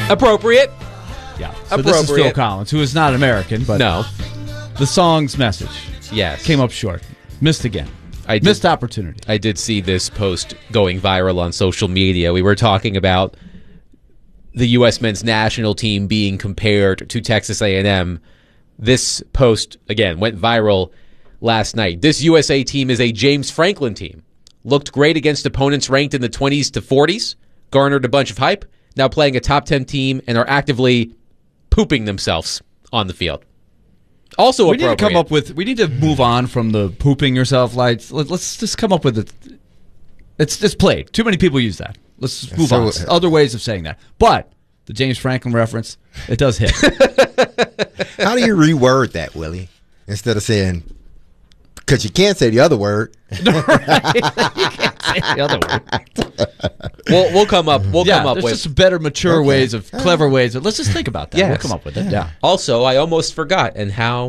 Appropriate. Yeah. So this is Phil Collins, who is not American, but no. The song's message came up short. Missed again. Missed opportunity. I did see this post going viral on social media. We were talking about the U.S. men's national team being compared to Texas A&M. This post, again, went viral last night. This USA team is a James Franklin team. Looked great against opponents ranked in the 20s to 40s. Garnered a bunch of hype. Now playing a top 10 team and are actively pooping themselves on the field. Also we need to move on from the pooping yourself lights. Let's just come up with it. It's just played. Too many people use that. Let's just move on. Other ways of saying that. But the James Franklin reference, it does hit. How do you reword that, Willie? Instead of saying, because you can't say the other word. Right. You can't say the other word. We'll come up. We'll come up with just better, mature ways of clever ways. Let's just think about that. Yes. We'll come up with it. Yeah. Also, I almost forgot, and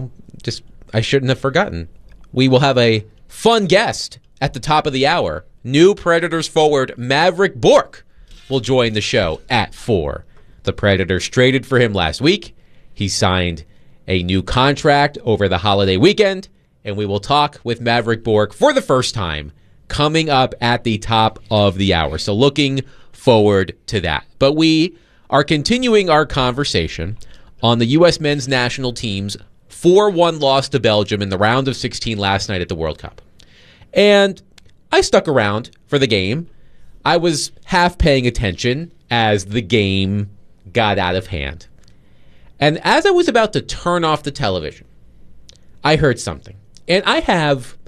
I shouldn't have forgotten. We will have a fun guest at the top of the hour. New Predators forward Mavrik Bourque will join the show at 4. The Predators traded for him last week. He signed a new contract over the holiday weekend, and we will talk with Mavrik Bourque for the first time coming up at the top of the hour. So looking forward to that. But we are continuing our conversation on the U.S. men's national team's 4-1 loss to Belgium in the round of 16 last night at the World Cup. And I stuck around for the game. I was half paying attention as the game got out of hand. And as I was about to turn off the television, I heard something. And I have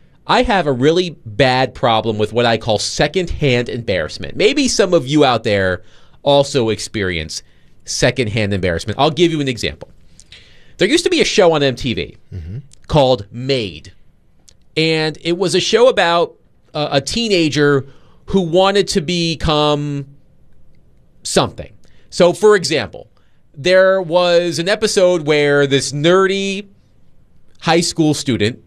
a really bad problem with what I call secondhand embarrassment. Maybe some of you out there also experience secondhand embarrassment. I'll give you an example. There used to be a show on MTV called Made. And it was a show about a teenager who wanted to become something. So, for example, there was an episode where this nerdy high school student,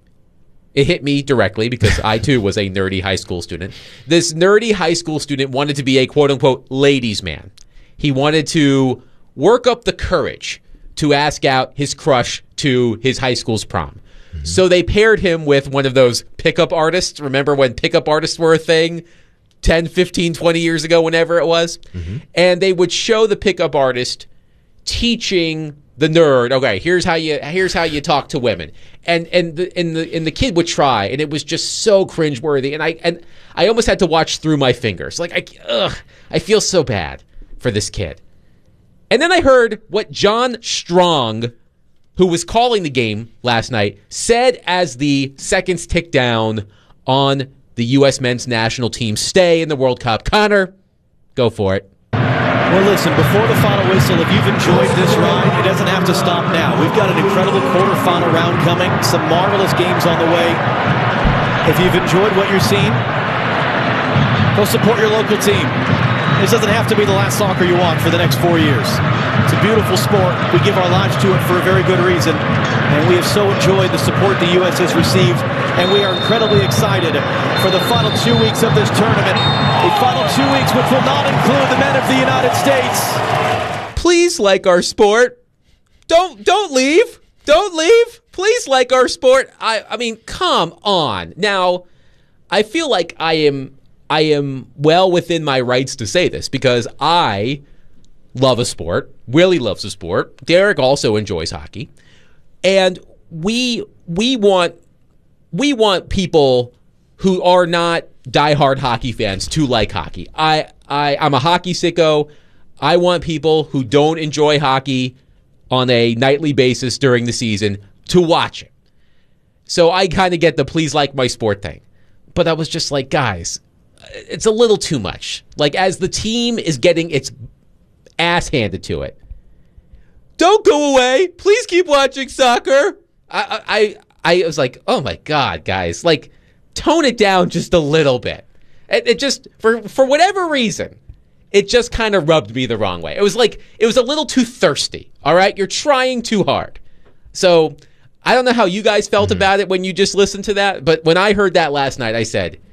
it hit me directly because I too was a nerdy high school student. This nerdy high school student wanted to be a quote-unquote ladies' man. He wanted to work up the courage to ask out his crush to his high school's prom. So they paired him with one of those pickup artists. Remember when pickup artists were a thing 10, 15, 20 years ago, whenever it was? And they would show the pickup artist teaching the nerd, okay, here's how you talk to women. And the kid would try, and it was just so cringeworthy. And I almost had to watch through my fingers. Like I feel so bad for this kid. And then I heard what John Strong, who was calling the game last night, said as the seconds ticked down on the U.S. men's national team stay in the World Cup. Connor, go for it. Well, listen, before the final whistle, if you've enjoyed this ride, it doesn't have to stop now. We've got an incredible quarterfinal round coming, some marvelous games on the way. If you've enjoyed what you're seeing, go support your local team. This doesn't have to be the last soccer you watch for the next 4 years. It's a beautiful sport. We give our lives to it for a very good reason. And we have so enjoyed the support the U.S. has received. And we are incredibly excited for the final 2 weeks of this tournament. The final 2 weeks which will not include the men of the United States. Please like our sport. Don't leave. Don't leave. Please like our sport. I mean, come on. Now, I feel like I am well within my rights to say this because I love a sport. Willie loves a sport. Derek also enjoys hockey. And we want people who are not diehard hockey fans to like hockey. I'm a hockey sicko. I want people who don't enjoy hockey on a nightly basis during the season to watch it. So I kind of get the please like my sport thing. But I was just like, guys, it's a little too much. Like, as the team is getting its ass handed to it, don't go away. Please keep watching soccer. I was like, oh my God, guys, like, tone it down just a little bit. It just, for whatever reason, it just kind of rubbed me the wrong way. It was like, it was a little too thirsty. All right, you're trying too hard. So I don't know how you guys felt about it when you just listened to that, but when I heard that last night, I said,